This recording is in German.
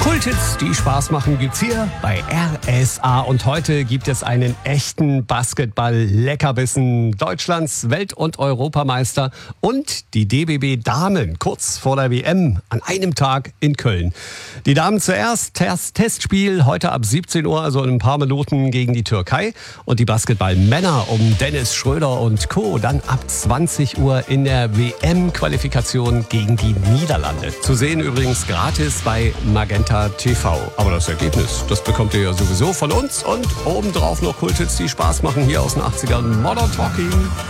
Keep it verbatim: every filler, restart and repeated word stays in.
Kulthits, die Spaß machen, gibt's hier bei R S A. Und heute gibt es einen echten Basketball-Leckerbissen. Deutschlands Welt- und Europameister und die D B B Damen kurz vor der W M an einem Tag in Köln. Die Damen zuerst, Test Testspiel heute ab siebzehn Uhr, also in ein paar Minuten gegen die Türkei. Und die Basketball-Männer um Dennis Schröder und Co. dann ab zwanzig Uhr in der W M-Qualifikation gegen die Niederlande. Zu sehen übrigens gratis bei Magenta T V. Aber das Ergebnis, das bekommt ihr ja sowieso von uns. Und obendrauf noch Kulthits, die Spaß machen hier aus den achtzigern. Modern Talking.